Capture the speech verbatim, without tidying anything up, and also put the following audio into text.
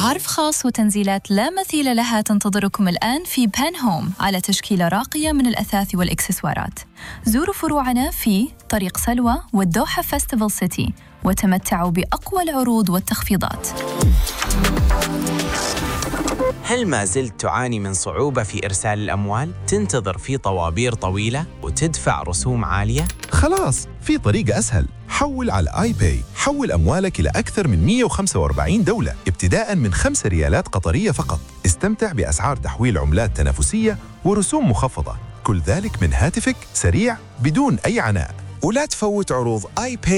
عرض خاص وتنزيلات لا مثيل لها تنتظركم الآن في بان هوم على تشكيلة راقية من الأثاث والإكسسوارات. زوروا فروعنا في طريق سلوى والدوحة فيستيفال سيتي وتمتعوا بأقوى العروض والتخفيضات. هل ما زلت تعاني من صعوبة في إرسال الأموال؟ تنتظر في طوابير طويلة وتدفع رسوم عالية؟ خلاص، في طريقة أسهل. حول على آي باي. حول أموالك إلى أكثر من مئة وخمسة وأربعين دولة ابتداء من خمسة ريالات قطرية فقط. استمتع بأسعار تحويل عملات تنافسية ورسوم مخفضة، كل ذلك من هاتفك، سريع بدون أي عناء. ولا تفوت عروض آي باي